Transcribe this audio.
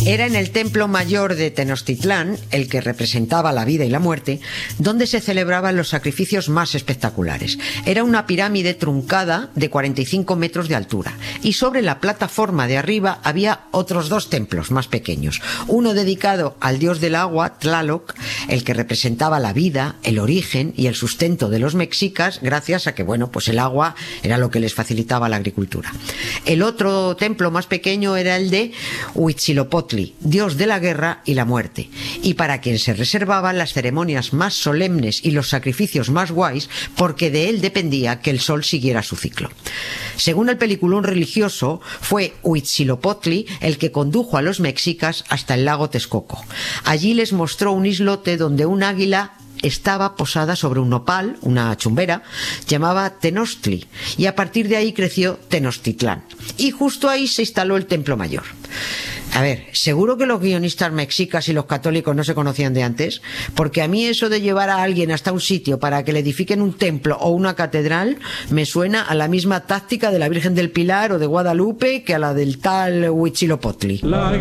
Era en el templo mayor de Tenochtitlán, el que representaba la vida y la muerte, donde se celebraban los sacrificios más espectaculares. Era una pirámide truncada de 45 metros de altura, y sobre la plataforma de arriba había otros dos templos más pequeños, uno dedicado al dios del agua, Tlaloc, el que representaba la vida, el origen y el sustento de los mexicas, gracias a que, pues el agua era lo que les facilitaba la agricultura. El otro templo más pequeño era el de Huitzilopochtli, dios de la guerra y la muerte, y para quien se reservaban las ceremonias más solemnes y los sacrificios más guays, porque de él dependía que el sol siguiera su ciclo. Según el peliculón religioso, fue Huitzilopochtli el que condujo a los mexicas hasta el lago Texcoco. Allí les mostró un islote donde un águila estaba posada sobre un nopal, una chumbera, llamaba Tenochtli, y a partir de ahí creció Tenochtitlán. Y justo ahí se instaló el Templo Mayor. A ver, seguro que los guionistas mexicas y los católicos no se conocían de antes, porque a mí eso de llevar a alguien hasta un sitio para que le edifiquen un templo o una catedral me suena a la misma táctica de la Virgen del Pilar o de Guadalupe que a la del tal Huitzilopochtli.